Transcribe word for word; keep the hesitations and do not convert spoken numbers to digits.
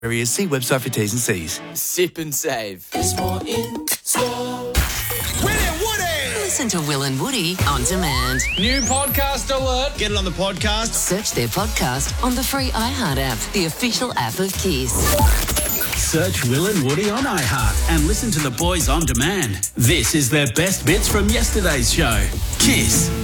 Areas, see website for T's and C's. Sip and save. There's more in store. Will and Woody! Listen to Will and Woody on demand. New podcast alert. Get it on the podcast. Search their podcast on the free iHeart app, the official app of Kiss. Search Will and Woody on iHeart and listen to the boys on demand. This is their best bits from yesterday's show. Kiss.